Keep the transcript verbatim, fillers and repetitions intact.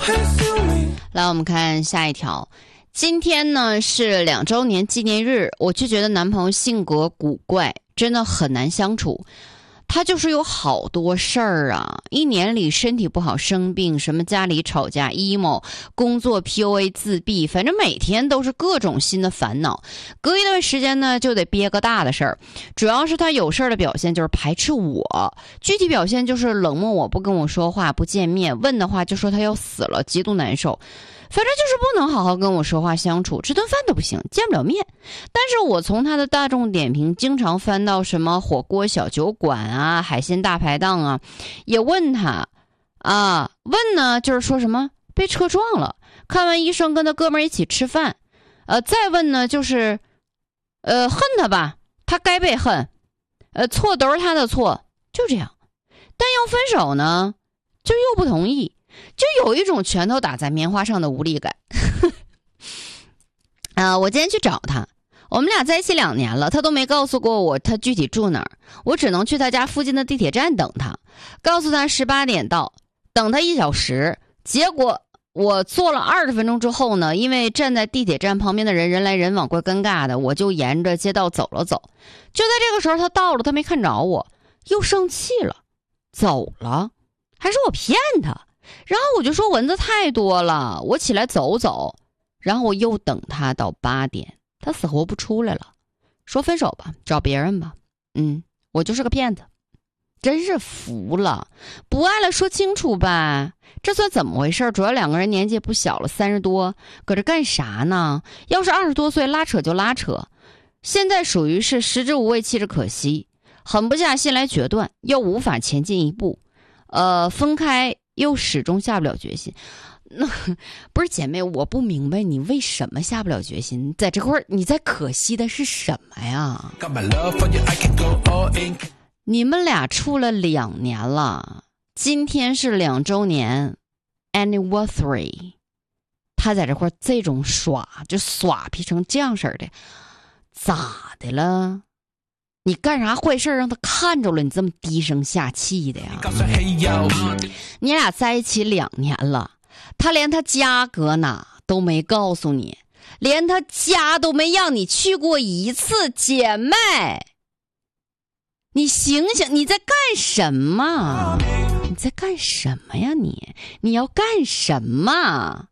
来，我们看下一条。今天呢是两周年纪念日，我就觉得男朋友性格古怪，真的很难相处。他就是有好多事儿啊，一年里身体不好生病，什么家里吵架 emo， 工作 P U A 自闭，反正每天都是各种新的烦恼。隔一段时间呢就得憋个大的事儿，主要是他有事儿的表现就是排斥我，具体表现就是冷漠我，不跟我说话，不见面，问的话就说他要死了，极度难受。反正就是不能好好跟我说话相处，吃顿饭都不行，见不了面。但是我从他的大众点评经常翻到什么火锅小酒馆啊，海鲜大排档啊，也问他啊，问呢就是说什么被车撞了，看完医生跟他哥们儿一起吃饭，呃，再问呢就是呃恨他吧，他该被恨，呃错都是他的错，就这样。但要分手呢就又不同意，就有一种拳头打在棉花上的无力感。啊、呃，我今天去找他，我们俩在一起两年了，他都没告诉过我他具体住哪儿，我只能去他家附近的地铁站等他，告诉他十八点到，等他一小时。结果我坐了二十分钟之后呢，因为站在地铁站旁边的人人来人往，怪尴尬的，我就沿着街道走了走。就在这个时候他到了，他没看着我，又生气了，走了，还说我骗他。然后我就说蚊子太多了，我起来走走。然后我又等他到八点，他死活不出来了，说分手吧，找别人吧。嗯，我就是个骗子，真是服了。不爱了说清楚吧，这算怎么回事？主要两个人年纪也不小了，三十多，搁这干啥呢？要是二十多岁拉扯就拉扯，现在属于是食之无味弃之可惜，狠不下心来决断，又无法前进一步，呃，分开又始终下不了决心。那不是姐妹，我不明白你为什么下不了决心，在这块儿你在可惜的是什么呀？你们俩处了两年了，今天是两周年 anniversary， 他在这块儿这种耍就耍皮成这样式儿的，咋的了？你干啥坏事让他看着了，你这么低声下气的呀？你俩在一起两年了，他连他家搁哪都没告诉你，连他家都没让你去过一次，姐妹，你醒醒，你在干什么？你在干什么呀你？你要干什么？